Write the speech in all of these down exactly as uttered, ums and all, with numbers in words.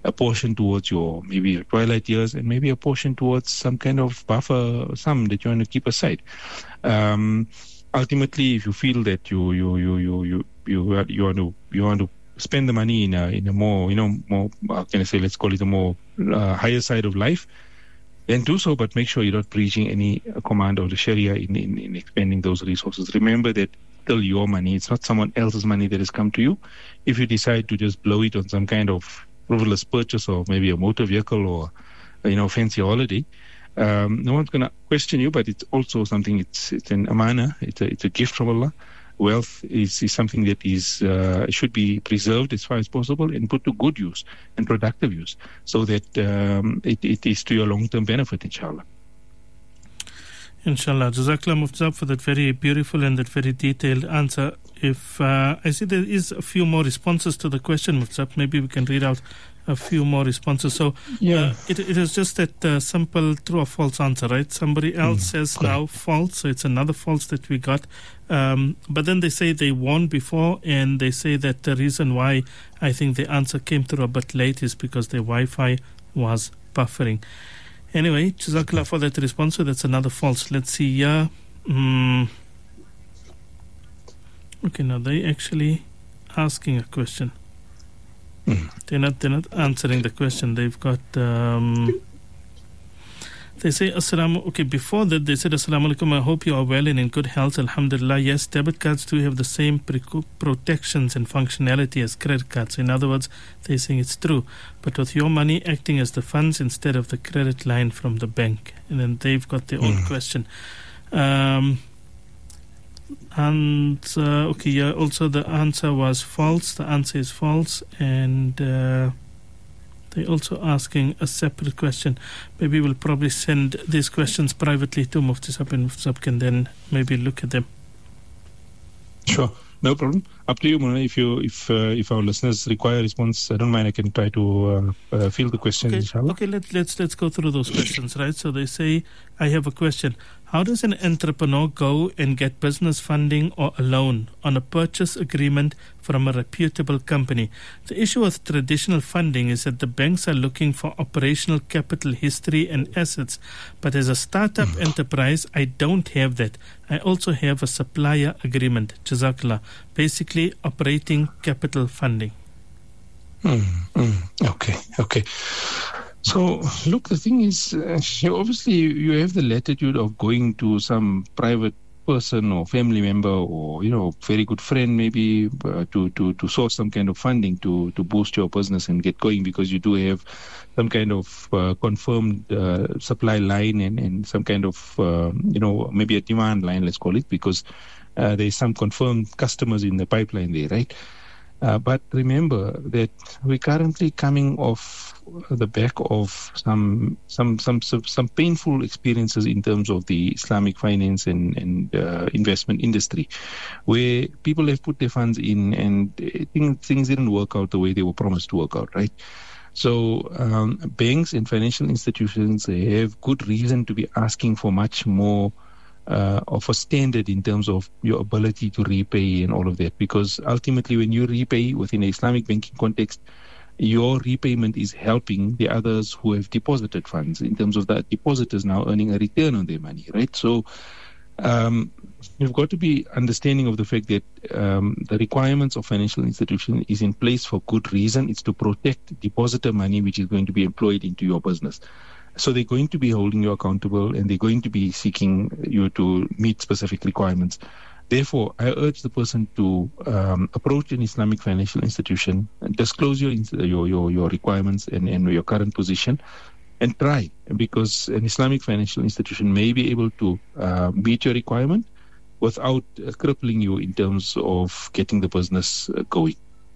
a portion towards your maybe your twilight years, and maybe a portion towards some kind of buffer sum that you want to keep aside. Um, ultimately, if you feel that you you you you you you, you want to you want to spend the money in a in a more you know more how can I say let's call it a more uh, higher side of life, then do so, but make sure you're not breaching any uh, command of the Sharia in, in, in expending those resources. Remember that it's still your money. It's not someone else's money that has come to you. If you decide to just blow it on some kind of frivolous purchase or maybe a motor vehicle or, you know, fancy holiday, um, no one's going to question you, but it's also something, it's it's an amana, it's a, it's a gift from Allah. Wealth is, is something that is uh, should be preserved as far as possible and put to good use and productive use, so that um, it, it is to your long-term benefit, inshallah. Inshallah. Jazakallah Mufti Saab for that very beautiful and that very detailed answer. If uh, I see there is a few more responses to the question, Mufti Saab, maybe we can read out a few more responses. So yeah. uh, it, it is just that uh, simple true or false answer, right? Somebody else mm, says correct. Now false, so it's another false that we got. Um, but then they say they won before, and they say that the reason why I think the answer came through a bit late is because their Wi-Fi was buffering. Anyway, Jazakallah for that response. So that's another false. Let's see. Yeah. Mm. Okay, now they actually asking a question. Mm. They're not. They're not answering the question. They've got. Um, They say Assalamu. Okay, before that they said Assalamu alaikum. I hope you are well and in good health. Alhamdulillah. Yes, debit cards do have the same pre- protections and functionality as credit cards. In other words, they're saying it's true, but with your money acting as the funds instead of the credit line from the bank. And then they've got their own mm. question. Um, and uh, okay, yeah. Also, the answer was false. The answer is false, and. Uh, They're also asking a separate question. Maybe we'll probably send these questions privately to Mufti Saab, and Mufti Saab can then maybe look at them. Sure, no problem. Up to you, Mona. If you, if uh, if our listeners require a response, I don't mind. I can try to uh, uh, field the questions. Okay, inshallah. okay. Let, let's let's go through those questions, right? So they say, I have a question. How does an entrepreneur go and get business funding or a loan on a purchase agreement from a reputable company? The issue with traditional funding is that the banks are looking for operational capital history and assets. But as a startup mm. enterprise, I don't have that. I also have a supplier agreement, Jazakallah. Basically, operating capital funding. Mm, mm, okay, okay. So, look, the thing is, uh, you obviously you have the latitude of going to some private person or family member or, you know, very good friend maybe uh, to, to, to source some kind of funding to, to boost your business and get going, because you do have some kind of uh, confirmed uh, supply line and, and some kind of, uh, you know, maybe a demand line, let's call it, because uh, there's some confirmed customers in the pipeline there, right? Uh, but remember that we're currently coming off the back of some some some some, some painful experiences in terms of the Islamic finance and, and uh, investment industry, where people have put their funds in and things, things didn't work out the way they were promised to work out, right? So um, banks and financial institutions, they have good reason to be asking for much more Uh, of a standard in terms of your ability to repay and all of that, because ultimately when you repay within the Islamic banking context, your repayment is helping the others who have deposited funds, in terms of that depositors now earning a return on their money, right? So um, you've got to be understanding of the fact that um, the requirements of financial institution is in place for good reason. It's to protect depositor money which is going to be employed into your business. So they're going to be holding you accountable, and they're going to be seeking you to meet specific requirements. Therefore, I urge the person to um, approach an Islamic financial institution and disclose your your your, your requirements and, and your current position, and try, because an Islamic financial institution may be able to uh, meet your requirement without uh, crippling you in terms of getting the business uh, going.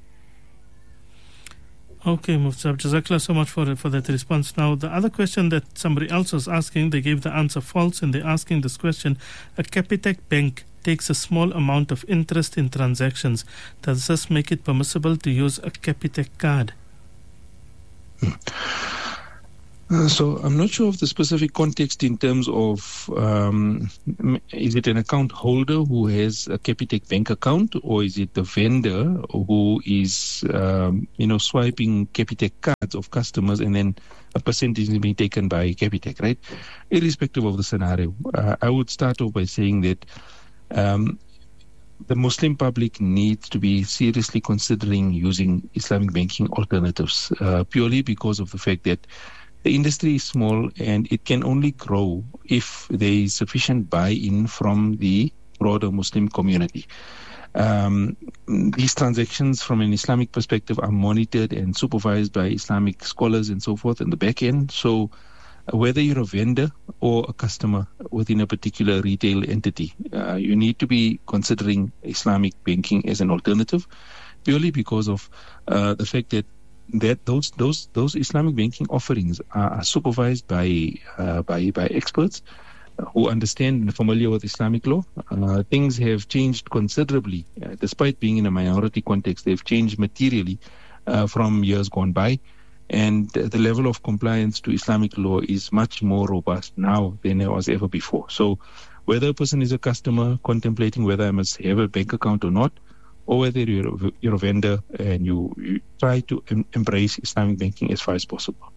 Okay, Mufti Saab, Jazakallah so much for for that response. Now, the other question that somebody else was asking, they gave the answer false, and they're asking this question: a Capitec bank takes a small amount of interest in transactions. Does this make it permissible to use a Capitec card? Hmm. Uh, so I'm not sure of the specific context in terms of um, is it an account holder who has a Capitec bank account, or is it the vendor who is um, you know swiping Capitec cards? of customers, and then a percentage is being taken by Capitec, right? Irrespective of the scenario, uh, I would start off by saying that um, the Muslim public needs to be seriously considering using Islamic banking alternatives, uh, purely because of the fact that the industry is small and it can only grow if there is sufficient buy-in from the broader Muslim community. Um, these transactions from an Islamic perspective are monitored and supervised by Islamic scholars and so forth in the back end. So uh, whether you're a vendor or a customer within a particular retail entity, uh, you need to be considering Islamic banking as an alternative, purely because of uh, the fact that that those those those Islamic banking offerings are, are supervised by uh, by by experts who understand and are familiar with Islamic law. Uh, things have changed considerably, uh, despite being in a minority context. They've changed materially uh, from years gone by, and uh, the level of compliance to Islamic law is much more robust now than it was ever before. So, whether a person is a customer contemplating whether I must have a bank account or not, or whether you're a, you're a vendor and you, you try to em- embrace Islamic banking as far as possible.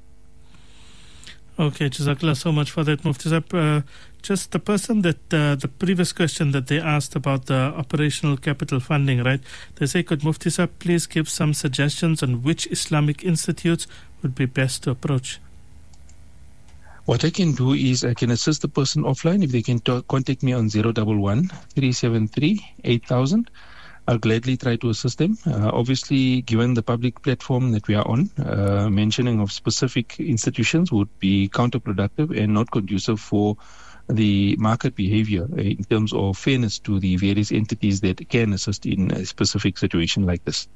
Okay, Jazakallah so much for that, Mufti Sahib. Uh, just the person that, uh, the previous question that they asked about the operational capital funding, right? They say, could Mufti Sahib please give some suggestions on which Islamic institutes would be best to approach? What I can do is I can assist the person offline if they can talk, contact me on zero one one, three seven three, eight thousand. I'll gladly try to assist them. Uh, obviously, given the public platform that we are on, uh, mentioning of specific institutions would be counterproductive and not conducive for the market behavior in terms of fairness to the various entities that can assist in a specific situation like this.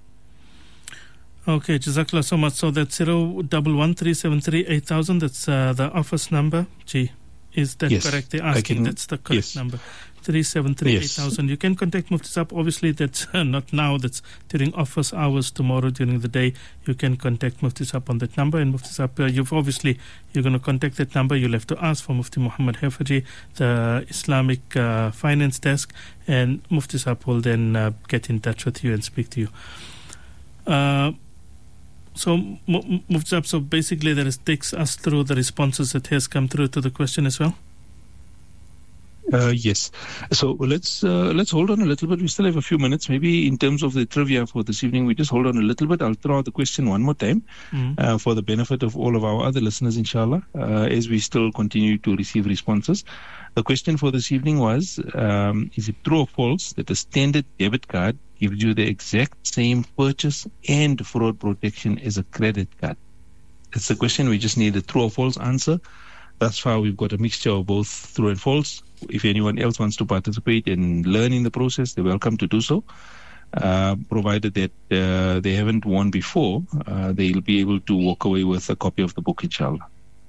Okay, Jazakallah so much. So that's zero one one, three seven three, eight thousand. That's uh, the office number. Gee, is that yes, correct? They're asking. Can, that's the correct yes. number. three seven three, yes. eight thousand. You can contact Mufti Sahib. Obviously, that's uh, not now. That's during office hours tomorrow during the day. You can contact Mufti Sahib on that number. And Mufti Sahib, uh, you've obviously, you're going to contact that number. You'll have to ask for Mufti Muhammad Hafizi, the Islamic uh, Finance Desk. And Mufti Sahib will then uh, get in touch with you and speak to you. Uh, so, M- Mufti Sahib, so basically that is, takes us through the responses that has come through to the question as well. Uh, yes. So let's uh, let's hold on a little bit. We still have a few minutes. Maybe in terms of the trivia for this evening, we just hold on a little bit. I'll throw out the question one more time mm. uh, for the benefit of all of our other listeners, inshallah, uh, as we still continue to receive responses. The question for this evening was, um, is it true or false that a standard debit card gives you the exact same purchase and fraud protection as a credit card? That's the question. We just need a true or false answer. Thus far, we've got a mixture of both true and false. If anyone else wants to participate and learn in the process, they're welcome to do so. Uh, provided that uh, they haven't won before, uh, they'll be able to walk away with a copy of the book, inshallah.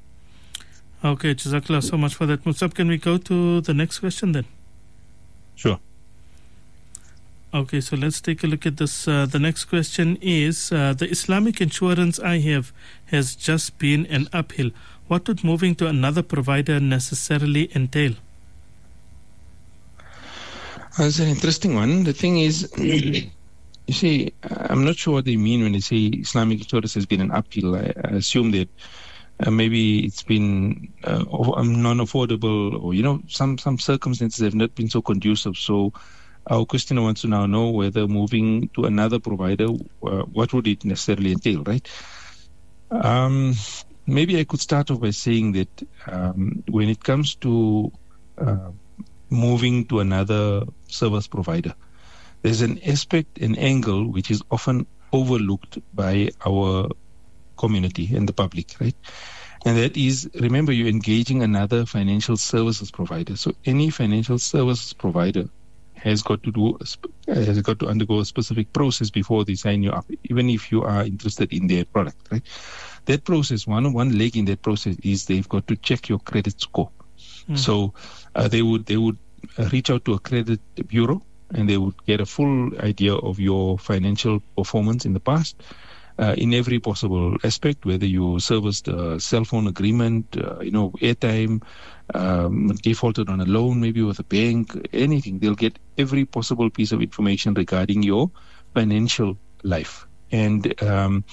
Okay, Jazakallah so much for that. Musab, can we go to the next question then? Sure. Okay, so let's take a look at this. Uh, the next question is, uh, the Islamic insurance I have has just been an uphill. What would moving to another provider necessarily entail? That's an interesting one. The thing is, you see, I'm not sure what they mean when they say Islamic insurance has been an uphill. I, I assume that uh, maybe it's been uh, non-affordable, or, you know, some, some circumstances have not been so conducive. So our questioner wants to now know whether moving to another provider, uh, what would it necessarily entail, right? Um, maybe I could start off by saying that um, when it comes to uh, moving to another service provider, there's an aspect, an angle, which is often overlooked by our community and the public, right? And that is, remember, you're engaging another financial services provider. So any financial services provider has got to do has got to undergo a specific process before they sign you up, even if you are interested in their product, right? That process, one one leg in that process is they've got to check your credit score. Mm. So uh, they would they would reach out to a credit bureau and they would get a full idea of your financial performance in the past, uh, in every possible aspect, whether you serviced a cell phone agreement, uh, you know, airtime, um, defaulted on a loan, maybe with a bank, anything. They'll get every possible piece of information regarding your financial life. And um,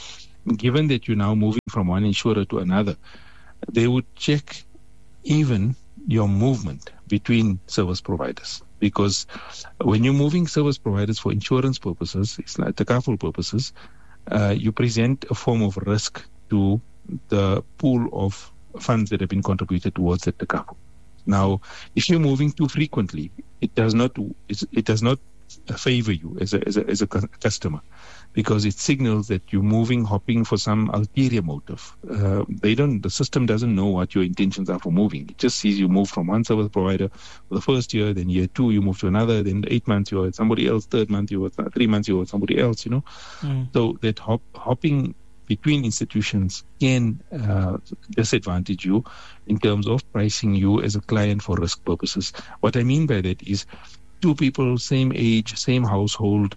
given that you're now moving from one insurer to another, they would check even your movement between service providers. Because when you're moving service providers for insurance purposes, it's like takaful purposes, uh, you present a form of risk to the pool of funds that have been contributed towards the takaful. Now, if you're moving too frequently, it does not it does not favor you as a as a, as a customer, because it signals that you're moving, hopping for some ulterior motive. Uh, they don't. The system doesn't know what your intentions are for moving. It just sees you move from one service provider for the first year, then year two you move to another, then eight months you're with somebody else, third month you're with three months you're with somebody else. You know, mm. so that hop, hopping between institutions can uh, disadvantage you in terms of pricing you as a client for risk purposes. What I mean by that is two people, same age, same household,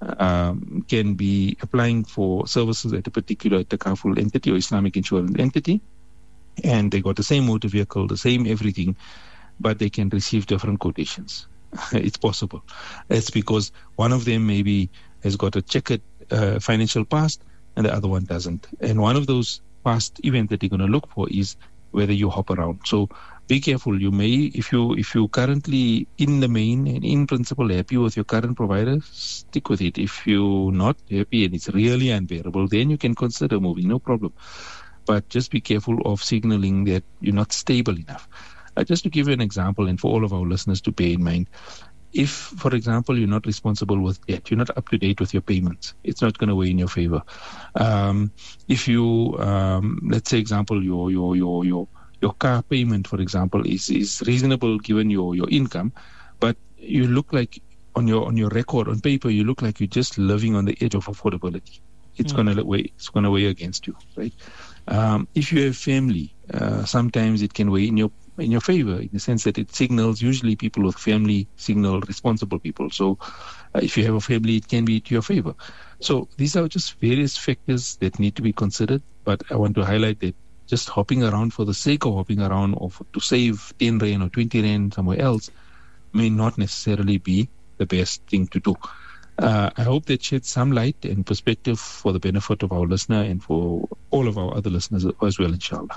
um, can be applying for services at a particular takaful entity or Islamic insurance entity, and they got the same motor vehicle, the same everything, but they can receive different quotations. It's possible. It's because one of them maybe has got a checkered uh, financial past, and the other one doesn't. And one of those past events that you're going to look for is whether you hop around. So be careful. You may, if you if you currently in the main and in principle happy with your current provider, stick with it. If you're not happy and it's really unbearable, then you can consider moving, no problem. But just be careful of signaling that you're not stable enough. Uh, just to give you an example, and for all of our listeners to bear in mind, if, for example, you're not responsible with debt, you're not up to date with your payments, it's not going to weigh in your favor. Um, if you, um, let's say, example, your your your your your car payment, for example, is is reasonable given your your income, but you look like on your on your record on paper, you look like you're just living on the edge of affordability. It's mm. going to weigh. It's going to weigh against you, right? Um, if you have family, uh, sometimes it can weigh in your in your favor, in the sense that it signals, usually people with family signal responsible people. So uh, if you have a family, it can be to your favor. So these are just various factors that need to be considered. But I want to highlight that just hopping around for the sake of hopping around, or for, to save ten rand or twenty rand somewhere else, may not necessarily be the best thing to do. Uh, I hope that sheds some light and perspective for the benefit of our listener and for all of our other listeners as well, inshallah.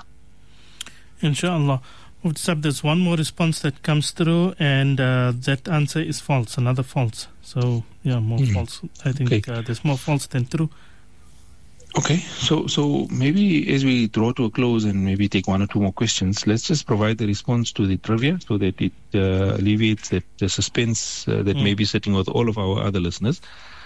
Inshallah. Sab, there's one more response that comes through, and uh, that answer is false, another false. So, yeah, more mm. false. I think okay. uh, there's more false than true. Okay, so so maybe as we draw to a close and maybe take one or two more questions, let's just provide the response to the trivia so that it uh, alleviates that the suspense uh, that mm. may be sitting with all of our other listeners.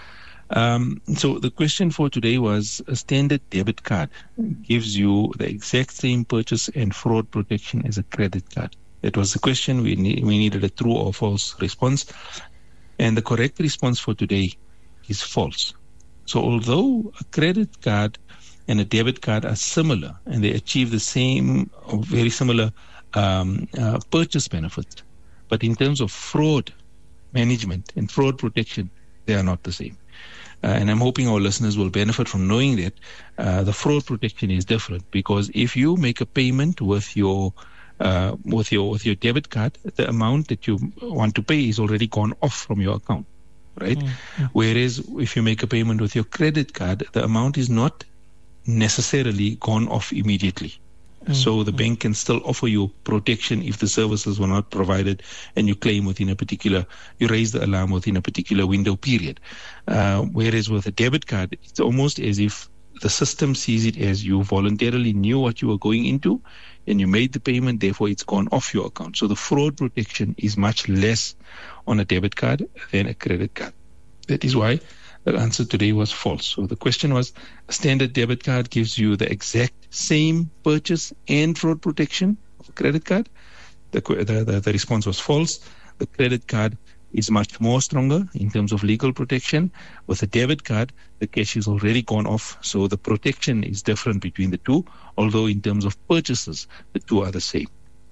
Um, so the question for today was: a standard debit card gives you the exact same purchase and fraud protection as a credit card. That was the question. We need, we needed a true or false response. And the correct response for today is false. So although a credit card and a debit card are similar and they achieve the same or very similar um, uh, purchase benefits, but in terms of fraud management and fraud protection, they are not the same. Uh, and I'm hoping our listeners will benefit from knowing that uh, the fraud protection is different, because if you make a payment with your uh, with your with your debit card, the amount that you want to pay is already gone off from your account, right? Mm-hmm. Whereas if you make a payment with your credit card, the amount is not necessarily gone off immediately. Mm-hmm. So the bank can still offer you protection if the services were not provided and you claim within a particular, you raise the alarm within a particular window period. Uh, whereas with a debit card, it's almost as if the system sees it as you voluntarily knew what you were going into and you made the payment, therefore it's gone off your account. So the fraud protection is much less on a debit card than a credit card. That is why the answer today was false. So the question was, a standard debit card gives you the exact same purchase and fraud protection of a credit card. The, the, the, the response was false. The credit card is much more stronger in terms of legal protection. With a debit card, the cash is already gone off, so the protection is different between the two, although in terms of purchases, the two are the same.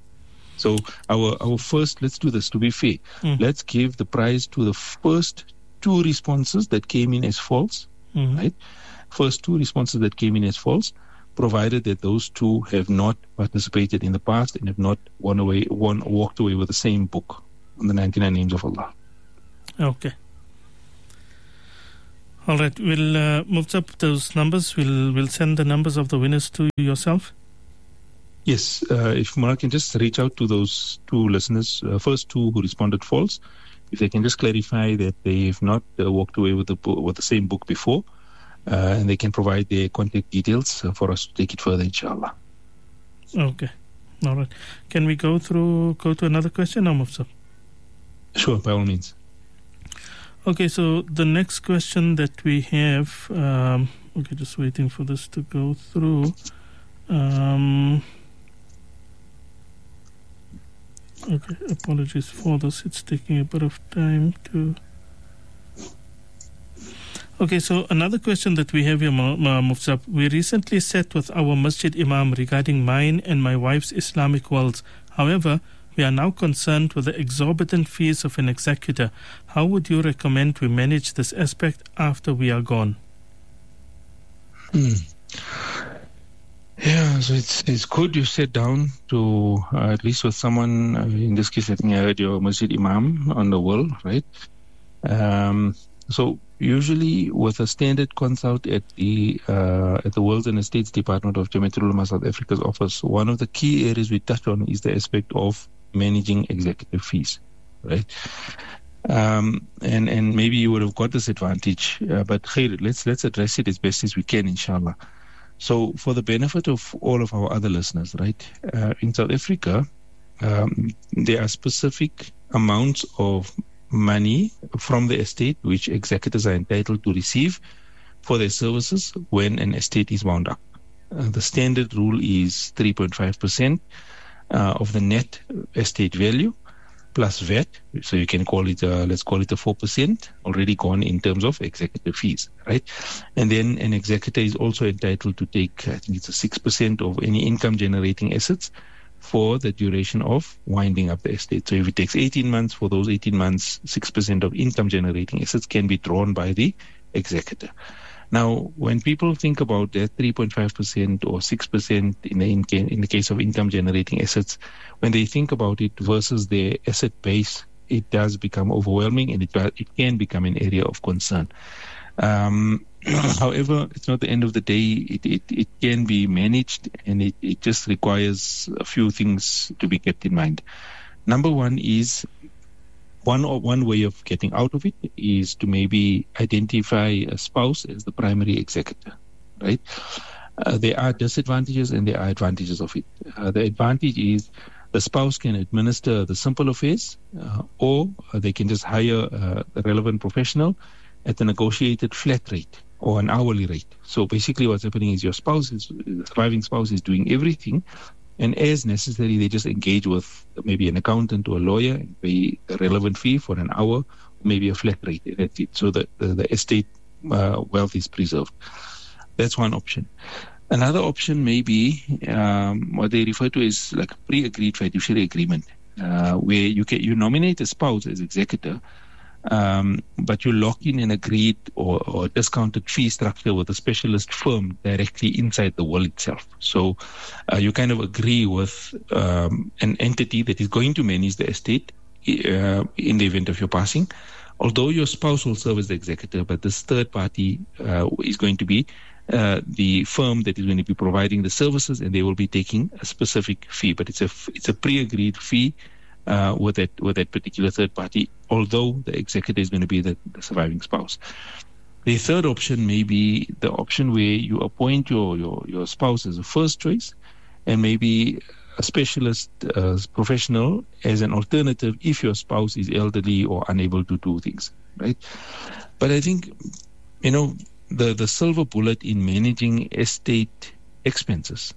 So our, our first, let's do this to be fair. Mm. Let's give the prize to the first two responses that came in as false, mm-hmm. right? First two responses that came in as false, provided that those two have not participated in the past and have not won away, won, walked away with the same book on the ninety-nine names of Allah. Okay. All right, we'll uh, move up those numbers. We'll we'll send the numbers of the winners to yourself. Yes, uh, if Mara can just reach out to those two listeners, uh, first two who responded false, if they can just clarify that they've not uh, walked away with the bo- with the same book before, uh, and they can provide their contact details uh, for us to take it further, inshallah. Okay, all right. Can we go through go to another question now, Mufsab? Sure, by all means. Okay, so the next question that we have, um, okay, just waiting for this to go through. Um, okay, apologies for this. It's taking a bit of time to... Okay, so another question that we have here, Mufsab. We recently sat with our masjid imam regarding mine and my wife's Islamic wills. However, we are now concerned with the exorbitant fees of an executor. How would you recommend we manage this aspect after we are gone? Hmm. Yeah, so it's it's good you sit down to, uh, at least with someone, uh, in this case I think I heard your masjid imam on the will, right? Um, so usually with a standard consult at the uh, at the Wills and Estates Department of Jamiatul Ulama South Africa's office, one of the key areas we touch on is the aspect of managing executive fees, right? Um, and and maybe you would have got this advantage, uh, but khair, let's let's address it as best as we can, inshallah. So for the benefit of all of our other listeners, right, uh, in South Africa, um, there are specific amounts of money from the estate which executors are entitled to receive for their services when an estate is wound up. Uh, the standard rule is three point five percent uh, of the net estate value plus V A T. So you can call it, uh, let's call it a four percent already gone in terms of executive fees, right? And then an executor is also entitled to take, I think it's a six percent of any income generating assets for the duration of winding up the estate. So if it takes eighteen months, for those eighteen months, six percent of income generating assets can be drawn by the executor. Now, when people think about that three point five percent or six percent in the, in, in the case of income generating assets, when they think about it versus their asset base, it does become overwhelming and it, it can become an area of concern. Um, however, it's not the end of the day. It, it, it can be managed, and it, it just requires a few things to be kept in mind. Number one is, one or one way of getting out of it is to maybe identify a spouse as the primary executor, right? Uh, there are disadvantages and there are advantages of it. Uh, the advantage is the spouse can administer the simple affairs, uh, or uh, they can just hire uh, a relevant professional at a negotiated flat rate or an hourly rate. So basically what's happening is your spouse, is, the surviving spouse is doing everything, and as necessary, they just engage with maybe an accountant or a lawyer and pay a relevant fee for an hour, maybe a flat rate. That's it. So the, the, the estate uh, wealth is preserved. That's one option. Another option may be um, what they refer to as like a pre-agreed fiduciary agreement, uh, where you can you nominate a spouse as executor, Um, but you lock in an agreed or, or discounted fee structure with a specialist firm directly inside the will itself. So uh, you kind of agree with um, an entity that is going to manage the estate uh, in the event of your passing. Although your spouse will serve as the executor, but this third party uh, is going to be uh, the firm that is going to be providing the services, and they will be taking a specific fee. But it's a it's a pre-agreed fee Uh, with that with that particular third party, although the executor is going to be the, the surviving spouse. The third option may be the option where you appoint your, your, your spouse as a first choice, and maybe a specialist uh, professional as an alternative if your spouse is elderly or unable to do things, right? But I think, you know, the, the silver bullet in managing estate expenses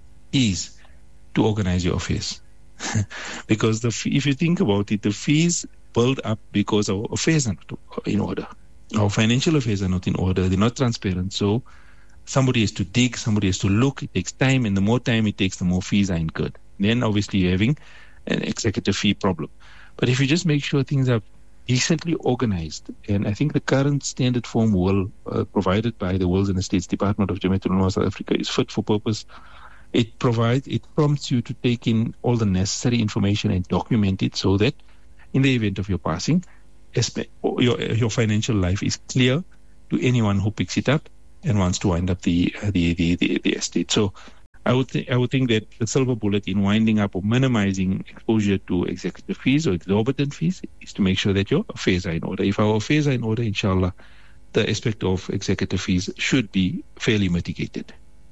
is to organize your affairs. Because the fee, if you think about it, the fees build up because our affairs are not in order. Our financial affairs are not in order. They're not transparent. So somebody has to dig, somebody has to look. It takes time, and the more time it takes, the more fees are incurred. Then obviously you're having an executive fee problem. But if you just make sure things are decently organized, and I think the current standard form will uh, provided by the Wills and Estates Department of Jamiatul Ulama South Africa is fit for purpose. It provides, it prompts you to take in all the necessary information and document it so that in the event of your passing, your, your financial life is clear to anyone who picks it up and wants to wind up the uh, the, the, the the estate. So I would th- I would think that the silver bullet in winding up or minimizing exposure to executive fees or exorbitant fees is to make sure that your affairs are in order. If our affairs are in order, inshallah, the aspect of executive fees should be fairly mitigated.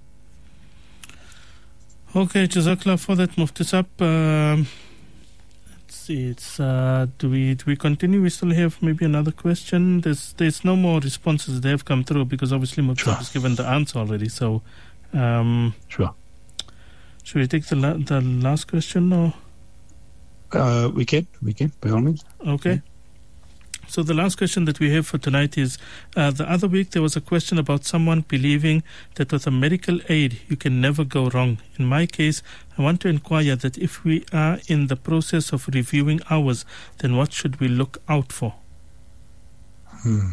Okay, Jazakallah for that, Mufti Saab. Um, let's see, it's, uh, do we do we continue? We still have maybe another question. There's there's no more responses that have come through because obviously Mufti Saab has given the answer already. So, um, sure. Should we take the la- the last question or? Uh, we can, we can, by all means. Okay. Yeah. So the last question that we have for tonight is, uh, the other week there was a question about someone believing that with a medical aid you can never go wrong. In my case, I want to inquire that if we are in the process of reviewing ours, then what should we look out for? Hmm.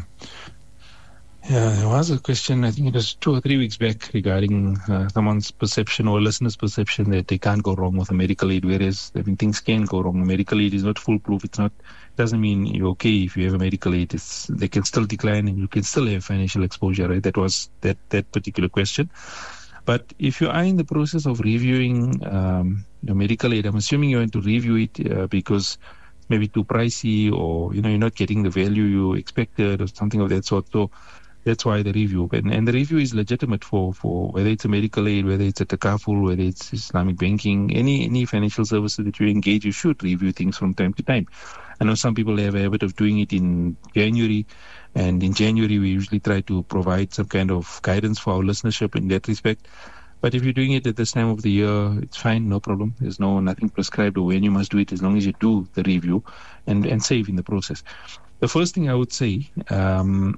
Yeah, there was a question, I think it was two or three weeks back, regarding uh, someone's perception or a listener's perception that they can't go wrong with a medical aid, whereas I mean, things can go wrong. A medical aid is not foolproof. It's not, doesn't mean you're okay if you have a medical aid. It's, they can still decline and you can still have financial exposure, right? That was that, that particular question. But if you are in the process of reviewing um, your medical aid, I'm assuming you're going to review it uh, because maybe too pricey or, you know, you're not getting the value you expected or something of that sort. So that's why the review. And, and the review is legitimate for, for whether it's a medical aid, whether it's a takaful, whether it's Islamic banking, any any financial services that you engage, you should review things from time to time. I know some people have a habit of doing it in January, and in January we usually try to provide some kind of guidance for our listenership in that respect. But if you're doing it at this time of the year, it's fine, no problem. There's no nothing prescribed or when you must do it, as long as you do the review and, and save in the process. The first thing I would say, um,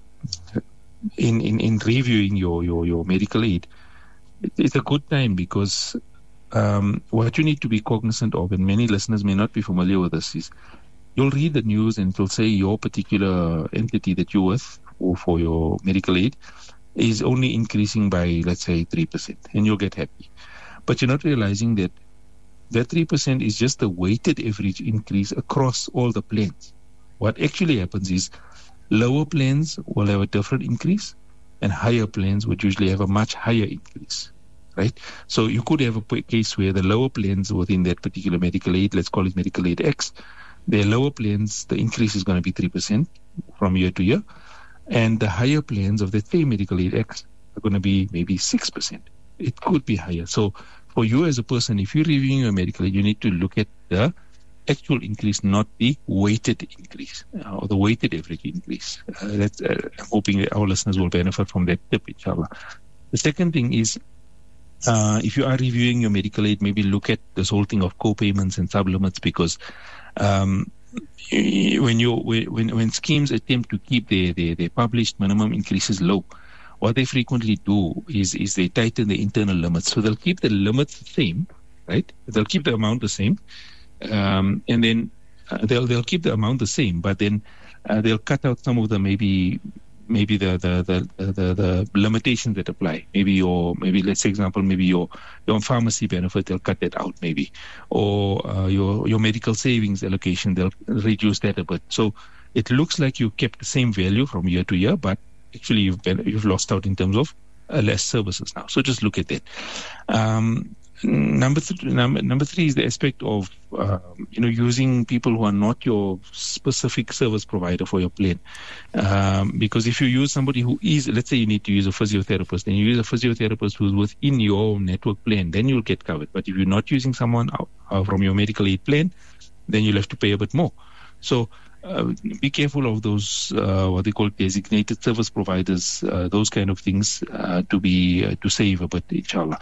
In, in, in reviewing your, your, your medical aid, it, it's a good time because um, what you need to be cognizant of, and many listeners may not be familiar with this, is you'll read the news and it'll say your particular entity that you're with or for your medical aid is only increasing by, let's say, three percent, and you'll get happy. But you're not realizing that that three percent is just the weighted average increase across all the plans. What actually happens is lower plans will have a different increase and higher plans would usually have a much higher increase, right? So you could have a case where the lower plans within that particular medical aid, let's call it medical aid X, their lower plans, the increase is going to be three percent from year to year. And the higher plans of the same medical aid X are going to be maybe six percent. It could be higher. So for you as a person, if you're reviewing your medical aid, you need to look at the actual increase, not the weighted increase uh, or the weighted average increase. Uh, that's, uh, I'm hoping that our listeners will benefit from that tip, inshallah. The second thing is, uh, if you are reviewing your medical aid, maybe look at this whole thing of co-payments and sublimits, because um, when you when when schemes attempt to keep their, their, their published minimum increases low, what they frequently do is is they tighten the internal limits. So they'll keep the limits the same, right? They'll keep the amount the same. Um, and then uh, they'll they'll keep the amount the same, but then uh, they'll cut out some of the maybe maybe the the, the the the limitations that apply. Maybe your maybe let's say example maybe your your pharmacy benefit, they'll cut that out maybe, or uh, your your medical savings allocation, they'll reduce that a bit. So it looks like you kept the same value from year to year, but actually you've been, you've lost out in terms of uh, less services now. So just look at that. Um, Number, th- number number three is the aspect of uh, you know using people who are not your specific service provider for your plan, um, because if you use somebody who is, let's say you need to use a physiotherapist, and you use a physiotherapist who's within your network plan, then you'll get covered. But if you're not using someone uh, from your medical aid plan, then you'll have to pay a bit more. So uh, be careful of those uh, what they call designated service providers, uh, those kind of things, uh, to be uh, to save a bit, inshallah.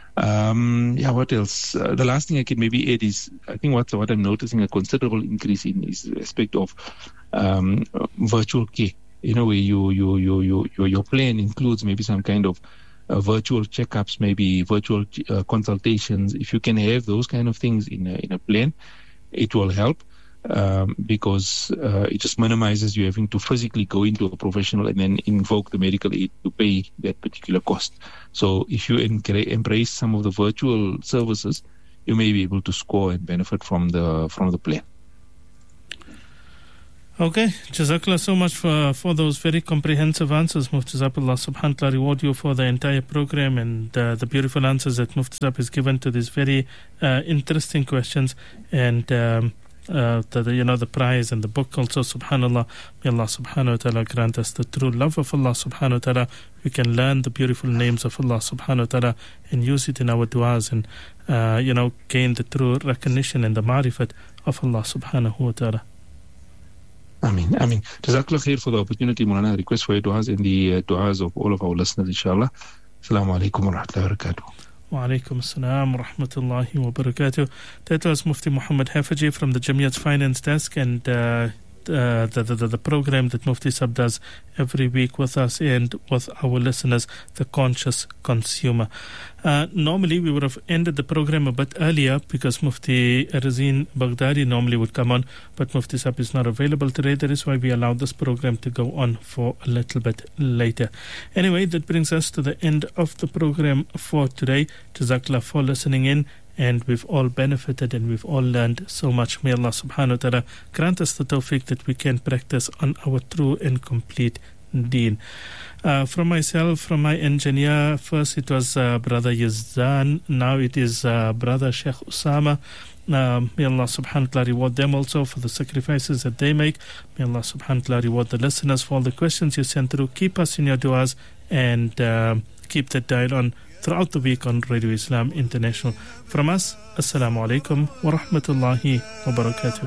Um, yeah, what else? Uh, the last thing I can maybe add is, I think what, what I'm noticing a considerable increase in is the aspect of um, virtual care. You know, where you, you, you, you, your, your plan includes maybe some kind of uh, virtual checkups, maybe virtual uh, consultations. If you can have those kind of things in a, in a plan, it will help. Um, because uh, it just minimizes you having to physically go into a professional and then invoke the medical aid to pay that particular cost. So if you engra- embrace some of the virtual services, you may be able to score and benefit from the from the plan. Okay, Jazakallah so much for, for those very comprehensive answers, Mufti Saab. Allah subhanahu wa ta'ala reward you for the entire program and uh, the beautiful answers that Mufti Saab has given to these very uh, interesting questions. And um, uh, the, the, you know, the prize and the book also, subhanallah. May Allah subhanahu wa ta'ala grant us the true love of Allah subhanahu wa ta'ala. We can learn the beautiful names of Allah subhanahu wa ta'ala and use it in our du'as and, uh, you know, gain the true recognition and the ma'rifat of Allah subhanahu wa ta'ala. Ameen, Ameen. Jazakallah khair for the opportunity, Mulana. Request for your du'as and the uh, du'as of all of our listeners, inshallah. Assalamu alaikum wa rahmatullahi wa barakatuh. Wa alaikum assalam wa rahmatullahi wa barakatuh. That was Mufti Muhammad Hafizi from the Jamiat's Finance Desk, and uh, uh, the, the, the program that Mufti Saab does every week with us and with our listeners, The Conscious Consumer. Uh, normally we would have ended the program a bit earlier because Mufti Razin Baghdadi normally would come on, but Mufti Saab is not available today. That is why we allowed this program to go on for a little bit later. Anyway, that brings us to the end of the program for today. Jazakallah for listening in, and we've all benefited and we've all learned so much. May Allah subhanahu wa ta'ala grant us the tawfiq that we can practice on our true and complete deen. Uh, from myself, from my engineer, first it was uh, Brother Yazdan, now it is uh, Brother Sheikh Usama. Uh, may Allah subhanahu wa ta'ala reward them also for the sacrifices that they make. May Allah subhanahu wa ta'ala reward the listeners for all the questions you sent through. Keep us in your du'as and uh, keep that dial on throughout the week on Radio Islam International. From us, Assalamu alaikum wa rahmatullahi wa barakatuh.